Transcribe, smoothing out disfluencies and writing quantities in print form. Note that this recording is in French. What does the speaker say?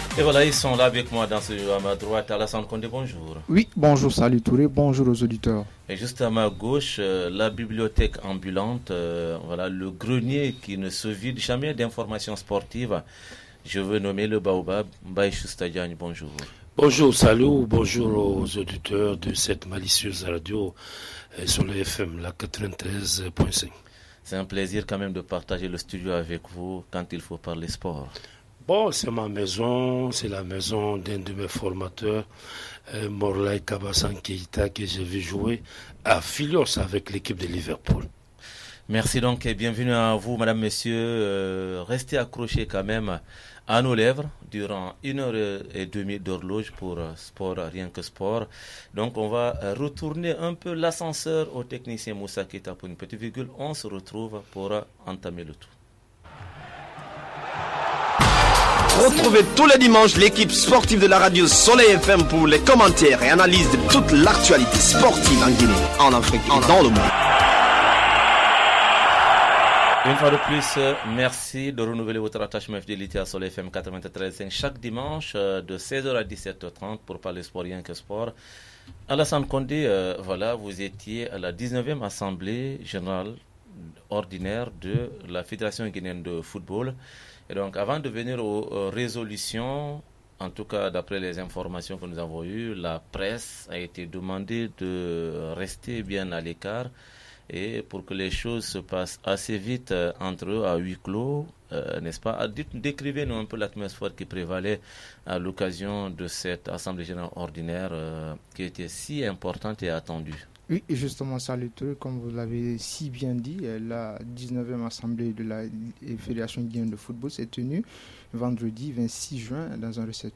Et voilà, ils sont là avec moi à ma droite. Alassane Condé, bonjour. Oui, bonjour, salut Touré, bonjour aux auditeurs. Et juste à ma gauche, la bibliothèque ambulante, voilà, le grenier qui ne se vide jamais d'informations sportives. Je veux nommer le Baobab, Baïchou Stadiani, bonjour. Bonjour, salut, bonjour aux auditeurs de cette malicieuse radio sur le FM, la 93.5. C'est un plaisir quand même de partager le studio avec vous quand il faut parler sport. Bon, c'est ma maison, c'est la maison d'un de mes formateurs, Morlaï Kabassan Keita, que j'ai vu jouer à Filios avec l'équipe de Liverpool. Merci donc et bienvenue à vous, madame, messieurs. Restez accrochés quand même à nos lèvres durant 1h30 d'horloge pour sport, rien que sport. Donc on va retourner un peu l'ascenseur au technicien Moussa Keita pour une petite virgule. On se retrouve pour entamer le tout. Retrouvez tous les dimanches l'équipe sportive de la radio Soleil FM pour les commentaires et analyses de toute l'actualité sportive en Guinée, en Afrique et dans le monde. Une fois de plus, merci de renouveler votre attachement et fidélité à Soleil FM 93.5 chaque dimanche de 16h à 17h30 pour parler sport rien que sport. Alassane Condé, voilà, vous étiez à la 19e Assemblée générale ordinaire de la Fédération guinéenne de football. Et donc, avant de venir aux résolutions, en tout cas d'après les informations que nous avons eues, la presse a été demandée de rester bien à l'écart. Et pour que les choses se passent assez vite entre eux à huis clos, n'est-ce pas? Décrivez-nous un peu l'atmosphère qui prévalait à l'occasion de cette Assemblée générale ordinaire qui était si importante et attendue. Oui, justement, salut Touré, comme vous l'avez si bien dit, la 19e Assemblée de la Fédération guinéenne de football s'est tenue vendredi 26 juin dans un